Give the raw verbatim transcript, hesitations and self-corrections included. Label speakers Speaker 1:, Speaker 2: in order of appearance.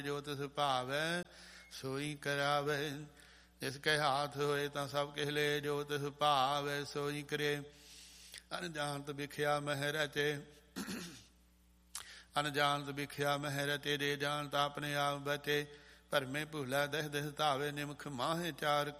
Speaker 1: ਜੋ ਤਿਸ ਭਾਵੈ ਸੋਈ ਕਰਾਵੇ। ਜਿਸ ਕੈ ਹਾਥ ਹੋਏ ਤਾਂ ਸਭ ਕਿਛ ਲੈ, ਜੋ ਤਿਸ ਭਾਵੈ ਸੋਈ ਕਰੇ। ਅਨਜਾਨਤ ਵਿਖਿਆ ਮਹਿ ਰਚੇ, ਅਨਜਾਨਤ ਵਿਖਿਆ ਮਹਿ ਰਚੇ। ਦੇ ਜਾਣਤ ਆਪਣੇ ਆਪ ਬਚੇ, ਭਰਮੇ ਭੂਲਾ ਦਹਿ ਦਿਸ ਧਾਵੇ। ਨਿਮਖ ਮਾਹੇ ਚਾਰ